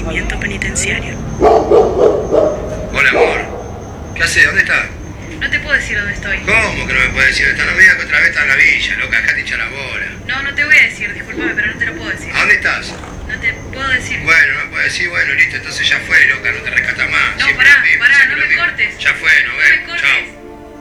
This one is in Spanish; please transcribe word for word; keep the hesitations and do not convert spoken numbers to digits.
establecimiento penitenciario. Hola, amor. ¿Qué haces? ¿Dónde estás? No te puedo decir dónde estoy. ¿Cómo que no me puedes decir? Esta no me digas que otra vez estás en la villa, loca. Acá te hincha la bola. No, no te voy a decir, discúlpame, pero no te lo puedo decir. ¿A dónde estás? No te puedo decir. Bueno, no me puedes decir, bueno, listo, entonces ya fue, loca, no te rescata más. No, Siempre pará, lo mismo, pará, siempre no lo me mismo. cortes. Ya fue, nos No me vemos, cortes. chao.